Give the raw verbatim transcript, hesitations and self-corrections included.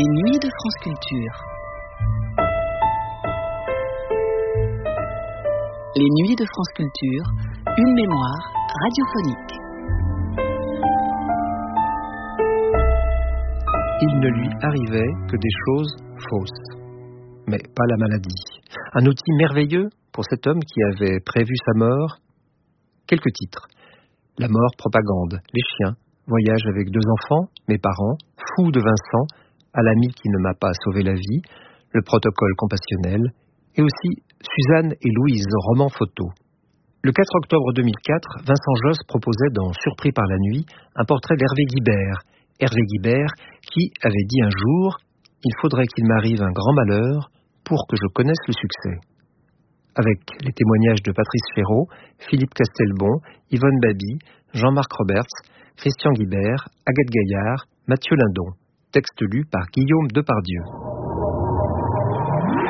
Les nuits de France Culture. Les nuits de France Culture, une mémoire radiophonique. Il ne lui arrivait que des choses fausses, mais pas la maladie. Un outil merveilleux pour cet homme qui avait prévu sa mort. Quelques titres. La mort propagande, les chiens, voyage avec deux enfants, mes parents, fou de Vincent, à l'ami qui ne m'a pas sauvé la vie, le protocole compassionnel, et aussi Suzanne et Louise, roman photo. Le quatre octobre deux mille quatre, Vincent Josse proposait dans Surpris par la nuit un portrait d'Hervé Guibert. Hervé Guibert qui avait dit un jour « Il faudrait qu'il m'arrive un grand malheur pour que je connaisse le succès ». Avec les témoignages de Patrice Féraud, Philippe Castelbon, Yvonne Baby, Jean-Marc Roberts, Christian Guibert, Agathe Gaillard, Mathieu Lindon. Texte lu par Guillaume Depardieu.